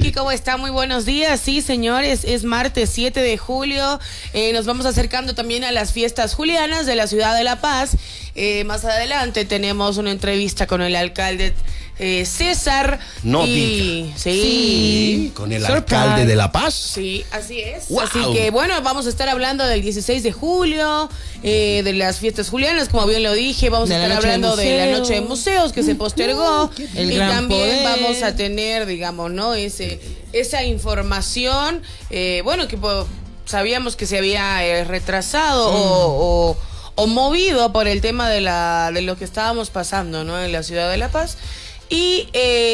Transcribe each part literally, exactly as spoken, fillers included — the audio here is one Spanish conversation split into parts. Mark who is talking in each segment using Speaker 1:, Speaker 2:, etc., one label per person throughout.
Speaker 1: Ricky, ¿cómo está? Muy buenos días. Sí, señores, es martes siete de julio. Eh, nos vamos acercando también a las fiestas julianas de la ciudad de La Paz. Eh, más adelante tenemos una entrevista con el alcalde eh, César.
Speaker 2: No
Speaker 1: y...
Speaker 2: diga.
Speaker 1: Sí.
Speaker 2: sí. Con el
Speaker 1: Surprise.
Speaker 2: alcalde de La Paz.
Speaker 1: Sí, así es.
Speaker 2: Wow.
Speaker 1: Así que bueno, vamos a estar hablando del dieciséis de julio, eh, de las fiestas julianas, como bien lo dije. Vamos
Speaker 3: de
Speaker 1: a estar hablando de, de la noche de museos que se postergó.
Speaker 3: El
Speaker 1: y
Speaker 3: gran
Speaker 1: también
Speaker 3: poder.
Speaker 1: vamos a tener, digamos, ¿no? Ese, esa información, eh, bueno, que po, sabíamos que se había eh, retrasado mm. o, o, o movido por el tema de, la, de lo que estábamos pasando, ¿no? En la ciudad de La Paz. Y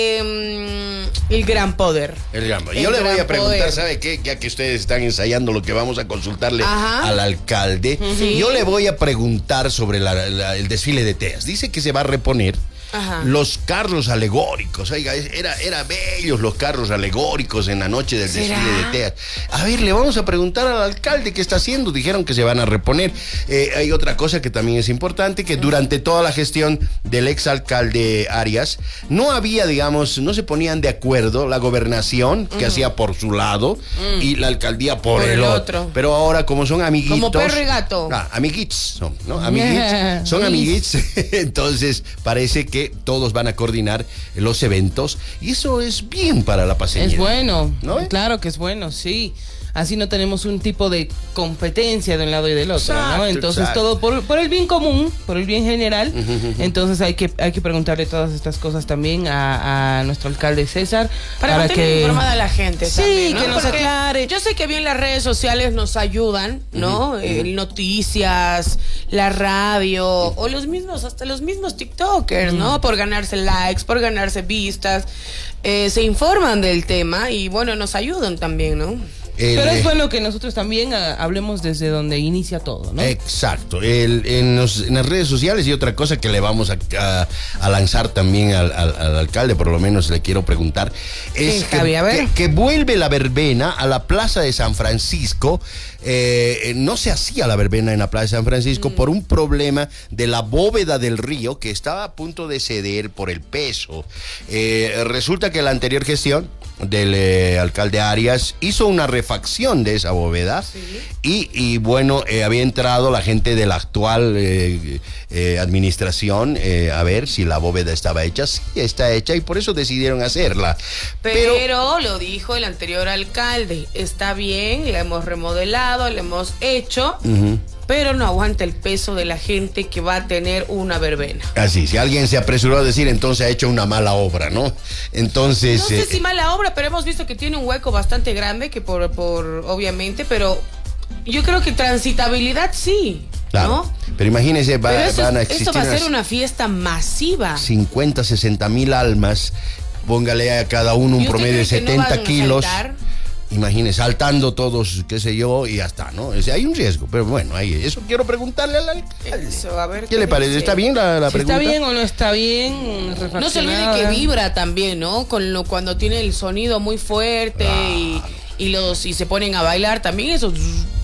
Speaker 1: eh, el gran poder.
Speaker 2: El gran poder.
Speaker 1: El
Speaker 2: Yo le voy
Speaker 1: gran
Speaker 2: a preguntar,
Speaker 1: poder.
Speaker 2: ¿sabe qué? Ya que ustedes están ensayando lo que vamos a consultarle
Speaker 1: Ajá.
Speaker 2: al alcalde,
Speaker 1: Sí.
Speaker 2: yo le voy a preguntar sobre la, la, el desfile de teas. Dice que se va a reponer.
Speaker 1: Ajá.
Speaker 2: Los carros alegóricos, oiga, era, era bellos los carros alegóricos en la noche del
Speaker 1: ¿Será?
Speaker 2: desfile de teas. A ver, le vamos a preguntar al alcalde qué está haciendo. Dijeron que se van a reponer. Eh, hay otra cosa que también es importante, que durante toda la gestión del exalcalde Arias, no había, digamos, no se ponían de acuerdo la gobernación, que uh-huh. hacía por su lado, uh-huh. y la alcaldía por, por el, el otro. otro. Pero ahora, como son amiguitos...
Speaker 1: Como perro y gato.
Speaker 2: Ah, amiguitos son, ¿no? Amiguitos, son amiguitos. Entonces, parece que todos van a coordinar los eventos y eso es bien para la paseñera.
Speaker 3: Es bueno,
Speaker 2: ¿no?
Speaker 3: Claro que es bueno, sí. Así no tenemos un tipo de competencia de un lado y del otro, exacto, ¿no? Entonces exacto. todo por, por el bien común, por el bien general. Uh-huh. Entonces hay que hay que preguntarle todas estas cosas también a, a nuestro alcalde César.
Speaker 1: Para, para que informada a la gente
Speaker 3: sí,
Speaker 1: también, ¿no?
Speaker 3: que nos
Speaker 1: Porque
Speaker 3: aclare.
Speaker 1: Yo sé que bien las redes sociales nos ayudan, ¿no? Uh-huh. Eh, noticias, la radio, uh-huh. o los mismos, hasta los mismos TikTokers, uh-huh. ¿no? Por ganarse likes, por ganarse vistas. Eh, se informan del tema y bueno, nos ayudan también, ¿no?
Speaker 2: El,
Speaker 3: Pero es bueno que nosotros también uh, hablemos desde donde inicia todo, ¿no?
Speaker 2: Exacto. El, en, los, en las redes sociales y otra cosa que le vamos a, a, a lanzar también al, al, al alcalde, por lo menos le quiero preguntar, es
Speaker 1: sí,
Speaker 2: que,
Speaker 1: Javi, a ver.
Speaker 2: que, que vuelve la verbena a la Plaza de San Francisco. Eh, no se hacía la verbena en la Plaza de San Francisco mm. por un problema de la bóveda del río que estaba a punto de ceder por el peso. Eh, resulta que la anterior gestión del eh, alcalde Arias hizo una refacción de esa bóveda, sí. y, y bueno, eh, había entrado la gente de la actual eh, eh, administración eh, a ver si la bóveda estaba hecha. Sí, está hecha y por eso decidieron hacerla.
Speaker 1: Pero, Pero lo dijo el anterior alcalde, está bien, la hemos remodelado, la hemos hecho, uh-huh. pero no aguanta el peso de la gente que va a tener una verbena.
Speaker 2: Así, si alguien se apresuró a decir, entonces ha hecho una mala obra, ¿no? Entonces...
Speaker 1: No sé
Speaker 2: eh,
Speaker 1: si mala obra, pero hemos visto que tiene un hueco bastante grande, que por, por obviamente, pero yo creo que transitabilidad sí,
Speaker 2: claro,
Speaker 1: ¿no?
Speaker 2: Pero imagínense, va,
Speaker 1: pero eso,
Speaker 2: van a existir...
Speaker 1: esto va a ser una fiesta masiva.
Speaker 2: cincuenta, sesenta mil almas, póngale a cada uno un promedio de setenta no kilos. Imagínese, saltando todos, qué sé yo, y ya está, ¿no? O sea, hay un riesgo, pero bueno, ahí, eso quiero preguntarle al alcalde.
Speaker 1: Eso, a ver.
Speaker 2: ¿Qué, ¿Qué le parece? ¿Está bien la, la
Speaker 3: si
Speaker 2: pregunta?
Speaker 3: ¿Está bien o no está bien?
Speaker 1: No se olvide que vibra también, ¿no? Con lo, cuando tiene el sonido muy fuerte, claro. y, y, los, y se ponen a bailar también esos...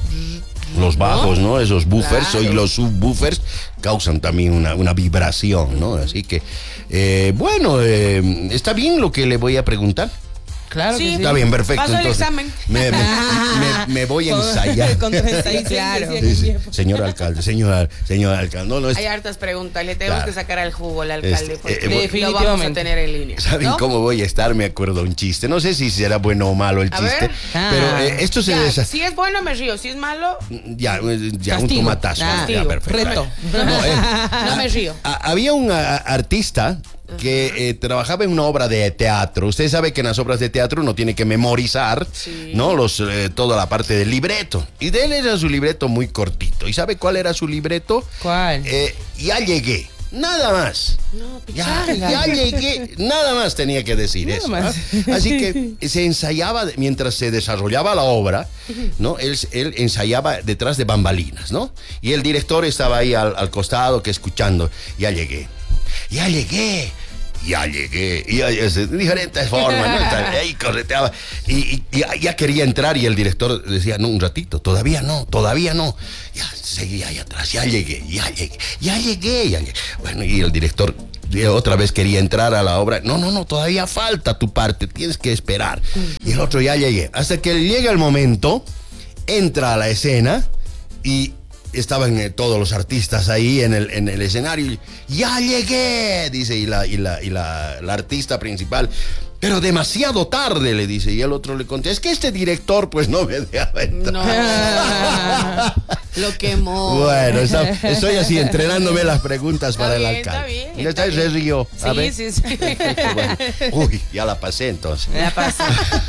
Speaker 2: Los bajos, ¿no? ¿no? Esos buffers,
Speaker 1: claro.
Speaker 2: y los subwoofers causan también una, una vibración, ¿no? Así que, eh, bueno, eh, ¿está bien lo que le voy a preguntar?
Speaker 3: Claro
Speaker 1: sí,
Speaker 3: que sí.
Speaker 2: Está bien, perfecto.
Speaker 1: Paso
Speaker 2: entonces,
Speaker 1: el examen.
Speaker 2: Me, me, me, me voy a ensayar.
Speaker 3: Con treinta y seis,
Speaker 1: claro.
Speaker 2: Sí, sí. Señor alcalde, señor, señor alcalde. No, no es...
Speaker 1: Hay hartas preguntas, le tenemos claro. que sacar al jugo al alcalde,
Speaker 2: este,
Speaker 1: porque
Speaker 2: eh,
Speaker 1: definitivamente lo vamos a tener en línea.
Speaker 2: ¿Saben
Speaker 1: ¿no?
Speaker 2: cómo voy a estar? Me acuerdo un chiste. No sé si será bueno o malo el
Speaker 1: a
Speaker 2: chiste.
Speaker 1: Ver.
Speaker 2: Pero
Speaker 3: Ah.
Speaker 2: eh, esto se
Speaker 1: ya,
Speaker 2: desa...
Speaker 1: Si es bueno me río, si es malo...
Speaker 2: Ya, ya un
Speaker 3: Castigo.
Speaker 2: tomatazo.
Speaker 3: Ah,
Speaker 2: ya, perfecto.
Speaker 3: reto.
Speaker 2: No, eh,
Speaker 1: no me río.
Speaker 2: A, a, había un a, artista que eh, trabajaba en una obra de teatro. Usted sabe que en las obras de teatro uno tiene que memorizar, sí. ¿no? Los, eh, toda la parte del libreto. Y de él era su libreto muy cortito. ¿Y sabe cuál era su libreto?
Speaker 3: ¿Cuál?
Speaker 2: Eh, ya llegué. Nada más.
Speaker 1: No,
Speaker 2: ya, ya llegué. Nada más tenía que decir
Speaker 3: nada
Speaker 2: eso.
Speaker 3: Más.
Speaker 2: ¿no? Así que se ensayaba mientras se desarrollaba la obra, ¿no? Él, él ensayaba detrás de bambalinas, ¿no? Y el director estaba ahí al, al costado que escuchando. Ya llegué. Ya llegué. Ya llegué, y ya, ya, de diferentes formas, ¿no? Ahí correteaba, y, y, y ya, ya quería entrar, y el director decía, no, un ratito, todavía no, todavía no, ya seguía ahí atrás, ya llegué, ya llegué, ya llegué, ya llegué. Bueno, y el director otra vez quería entrar a la obra. No, no, no, todavía falta tu parte, tienes que esperar. Y el otro, ya llegué. Hasta que llega el momento, entra a la escena y estaban eh, todos los artistas ahí en el, en el escenario. ¡Ya llegué! Dice, y la, y la, y la, la artista principal. Pero demasiado tarde, le dice. Y el otro le contesta, es que este director pues no me dejaba entrar.
Speaker 1: No. Lo quemó.
Speaker 2: Bueno, está, estoy así entrenándome las preguntas
Speaker 1: Está
Speaker 2: para
Speaker 1: bien,
Speaker 2: el alcalde.
Speaker 1: está bien,
Speaker 2: Ya
Speaker 1: está
Speaker 2: está, se
Speaker 1: bien.
Speaker 2: rió. A
Speaker 1: Sí,
Speaker 2: ver.
Speaker 1: sí, sí.
Speaker 2: Bueno. Uy, ya la pasé entonces.
Speaker 1: Ya pasó.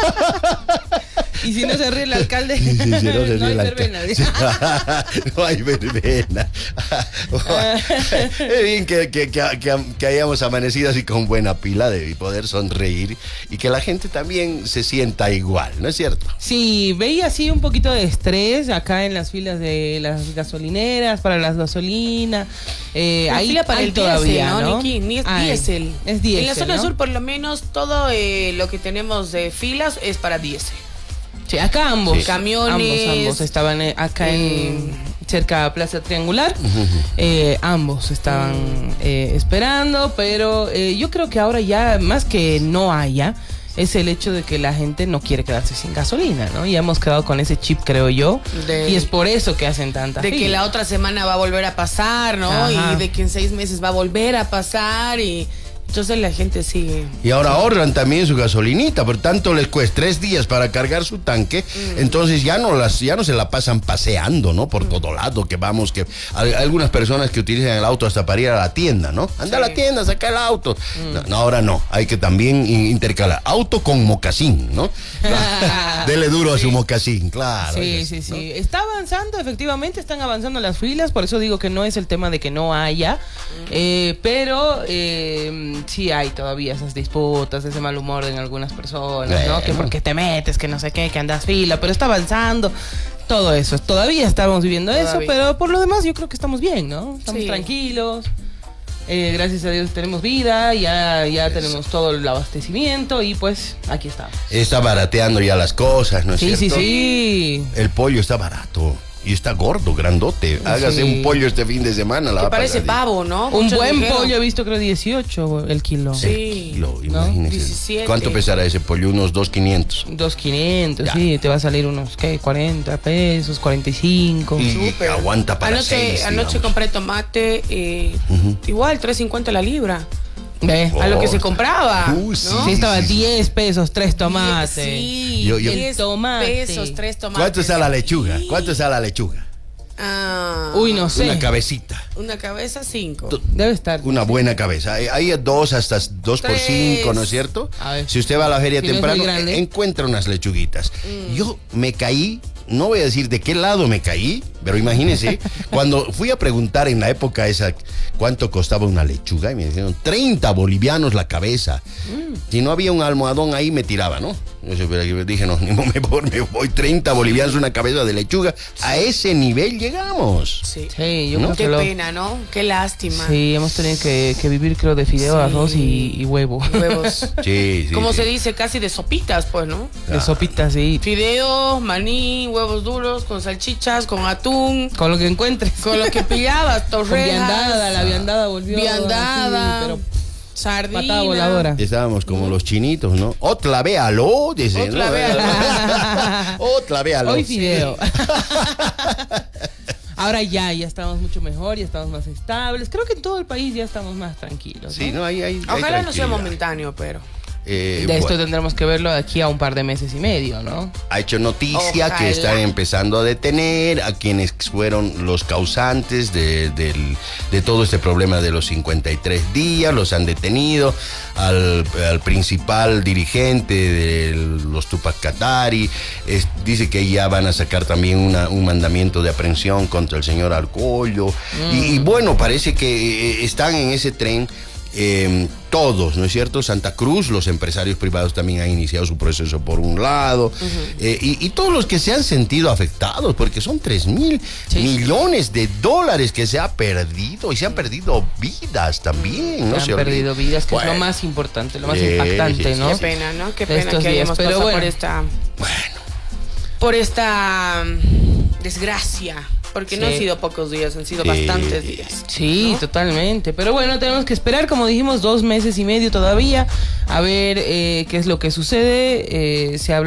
Speaker 3: Y si no se ríe el alcalde,
Speaker 2: Sí, sí, sí, no se ríe
Speaker 3: no hay
Speaker 2: el
Speaker 3: verbena.
Speaker 2: alcalde. No hay verbena. Es bien que, que, que, que, que hayamos amanecido así con buena pila de poder sonreír y que la gente también se sienta igual, ¿no es cierto?
Speaker 3: Sí, veía así un poquito de estrés acá en las filas de las gasolineras, para las gasolinas. Eh,
Speaker 1: La
Speaker 3: ahí
Speaker 1: fila para
Speaker 3: hay
Speaker 1: el
Speaker 3: todavía,
Speaker 1: diésel,
Speaker 3: ¿no?
Speaker 1: Niki? Ni es
Speaker 3: Hay.
Speaker 1: diésel.
Speaker 3: Es diésel,
Speaker 1: En la zona
Speaker 3: ¿no?
Speaker 1: sur, por lo menos, todo eh, lo que tenemos de filas es para diésel.
Speaker 3: Sí, acá ambos.
Speaker 2: Sí.
Speaker 1: Camiones.
Speaker 3: Ambos, ambos estaban eh, acá en cerca a Plaza Triangular. Eh, ambos estaban eh, esperando, pero eh, yo creo que ahora ya más que no haya, es el hecho de que la gente no quiere quedarse sin gasolina, ¿no? Ya hemos quedado con ese chip, creo yo,
Speaker 1: De-
Speaker 3: y es por eso que hacen tanta
Speaker 1: De que
Speaker 3: fila.
Speaker 1: la otra semana va a volver a pasar, ¿no?
Speaker 3: Ajá.
Speaker 1: Y de que en seis meses va a volver a pasar y entonces la gente sigue.
Speaker 2: Y ahora ahorran también su gasolinita, por tanto les cuesta tres días para cargar su tanque,
Speaker 1: Mm.
Speaker 2: entonces ya no las, ya no se la pasan paseando, ¿no? Por todo lado que vamos, que hay algunas personas que utilizan el auto hasta para ir a la tienda, ¿no? Anda a
Speaker 1: Sí.
Speaker 2: la tienda, saca el auto.
Speaker 3: Mm.
Speaker 2: No, no, ahora no, hay que también in- intercalar auto con mocasín, ¿no? Dele duro a su mocasín, claro.
Speaker 3: Sí,
Speaker 2: es-
Speaker 3: sí, sí. Está avanzando, efectivamente, están avanzando las filas, por eso digo que no es el tema de que no haya, eh, pero eh, sí hay todavía esas disputas, ese mal humor en algunas personas, ¿no?
Speaker 2: Bueno.
Speaker 3: Que porque te metes, que no sé qué, que andas fila, pero está avanzando. Todo eso, todavía estamos viviendo eso,
Speaker 1: Todavía.
Speaker 3: pero por lo demás yo creo que estamos bien, ¿no? Estamos
Speaker 1: Sí.
Speaker 3: tranquilos. Eh, gracias a Dios tenemos vida, ya, ya tenemos todo el abastecimiento y pues aquí estamos.
Speaker 2: Está barateando ya las cosas, ¿no es
Speaker 3: Sí, sí,
Speaker 2: cierto?
Speaker 3: sí.
Speaker 2: El pollo está barato y está gordo, grandote. Hágase
Speaker 3: Sí.
Speaker 2: un pollo este fin de semana. La va
Speaker 1: Que
Speaker 2: a
Speaker 1: parece
Speaker 2: pagar.
Speaker 1: pavo, ¿no?
Speaker 3: Un
Speaker 1: Muchos
Speaker 3: buen
Speaker 1: dijeron.
Speaker 3: pollo he visto, creo dieciocho el kilo.
Speaker 1: Sí.
Speaker 2: El kilo,
Speaker 3: ¿no?
Speaker 2: imagínese.
Speaker 1: diecisiete.
Speaker 2: ¿Cuánto pesará ese pollo? Unos dos quinientos.
Speaker 3: Dos quinientos,
Speaker 2: Ya.
Speaker 3: sí, te va a salir unos, ¿qué? cuarenta pesos, cuarenta y cinco.
Speaker 2: Y
Speaker 1: Súper.
Speaker 2: aguanta para
Speaker 1: Anoche,
Speaker 2: seis,
Speaker 1: anoche
Speaker 2: digamos.
Speaker 1: compré tomate, eh, igual, tres cincuenta la libra.
Speaker 3: ¿Ve?
Speaker 2: Oh.
Speaker 1: A lo que se compraba.
Speaker 2: Uh,
Speaker 1: ¿no?
Speaker 2: sí.
Speaker 3: Sí, estaba diez pesos, tres tomates.
Speaker 1: Sí,
Speaker 2: Yo- yo-
Speaker 1: diez
Speaker 3: Tomate.
Speaker 1: pesos, tres tomates.
Speaker 2: ¿Cuánto está la lechuga?
Speaker 1: Sí.
Speaker 2: ¿Cuánto está la lechuga?
Speaker 1: Ah,
Speaker 3: Uy, no sé.
Speaker 2: Una cabecita.
Speaker 1: Una cabeza, cinco.
Speaker 2: Tu-
Speaker 3: Debe estar.
Speaker 2: Una buena cabeza. Hay, hay dos hasta dos por
Speaker 1: Tres.
Speaker 2: cinco, ¿no es cierto?
Speaker 3: A ver.
Speaker 2: Si usted va a la feria
Speaker 3: Si no es
Speaker 2: temprano,
Speaker 3: muy grande.
Speaker 2: e- encuentra unas lechuguitas. Yo me caí, no voy a decir de qué lado me caí, pero imagínese, cuando fui a preguntar en la época esa cuánto costaba una lechuga, y me dijeron treinta bolivianos la cabeza. Si no había un almohadón ahí, me tiraba, ¿no? Yo dije, no, ni me voy, me voy, treinta bolivianos una cabeza de lechuga. A ese nivel llegamos.
Speaker 1: Sí.
Speaker 3: Sí, yo
Speaker 2: ¿No?
Speaker 3: creo que
Speaker 1: Qué
Speaker 3: lo-
Speaker 1: pena, ¿no? Qué lástima.
Speaker 3: Sí, hemos tenido que, que vivir, creo, de fideo,
Speaker 1: Sí.
Speaker 3: arroz y, y huevo.
Speaker 1: Huevos.
Speaker 2: Sí, sí.
Speaker 1: Como
Speaker 2: sí.
Speaker 1: se dice, casi de sopitas, pues, ¿no?
Speaker 3: De sopitas, sí.
Speaker 1: Fideos, maní, huevos duros, con salchichas, con atún,
Speaker 3: Con lo que encuentres.
Speaker 1: con lo que pillabas,
Speaker 3: Con
Speaker 1: torrejas,
Speaker 3: viandada, la viandada volvió.
Speaker 1: viandada,
Speaker 3: así, pero
Speaker 1: sardina.
Speaker 3: patada voladora.
Speaker 2: Estábamos como los chinitos, ¿no? Otra véalo, dice.
Speaker 1: Otra
Speaker 2: ¿no?
Speaker 1: véalo.
Speaker 2: Otra véalo.
Speaker 3: Hoy fideo. Ahora ya, ya estamos mucho mejor, ya estamos más estables. Creo que en todo el país ya estamos más tranquilos.
Speaker 2: Sí,
Speaker 3: ¿no?
Speaker 2: no, hay, hay, hay
Speaker 1: Ojalá no sea
Speaker 2: tranquilidad.
Speaker 1: momentáneo, pero.
Speaker 2: Eh,
Speaker 3: De esto
Speaker 2: bueno,
Speaker 3: tendremos que verlo de aquí a un par de meses y medio, ¿no?
Speaker 2: ha hecho noticia
Speaker 1: Ojalá.
Speaker 2: que están empezando a detener a quienes fueron los causantes de, del- de todo este problema de los cincuenta y tres días. Los han detenido al, al principal dirigente de los Tupac Katari. Es- dice que ya van a sacar también una- un mandamiento de aprehensión contra el señor Arcollo. Y, y bueno, parece que eh, están en ese tren. Eh, todos, ¿no es cierto? Santa Cruz, los empresarios privados también han iniciado su proceso por un lado, eh, y, y todos los que se han sentido afectados, porque son tres mil
Speaker 3: Sí.
Speaker 2: millones de dólares que se ha perdido, y se han perdido vidas también, ¿no?
Speaker 3: Se
Speaker 2: se
Speaker 3: han
Speaker 2: olvide.
Speaker 3: perdido vidas, que es
Speaker 2: Bueno,
Speaker 3: lo más importante, lo más
Speaker 2: Sí,
Speaker 3: impactante,
Speaker 2: sí, sí,
Speaker 3: ¿no?
Speaker 1: Qué pena, ¿no? Qué pena
Speaker 3: Estos
Speaker 1: que
Speaker 3: días,
Speaker 1: hayamos
Speaker 3: pero
Speaker 1: pasado
Speaker 3: bueno.
Speaker 1: por esta.
Speaker 2: Bueno,
Speaker 1: Por esta mm, desgracia Porque
Speaker 3: Sí.
Speaker 1: no han sido pocos días, han sido
Speaker 2: Sí.
Speaker 1: bastantes días.
Speaker 3: Sí,
Speaker 1: ¿no?
Speaker 3: totalmente. Pero bueno, tenemos que esperar, como dijimos, dos meses y medio todavía, a ver eh, qué es lo que sucede. Eh, se habla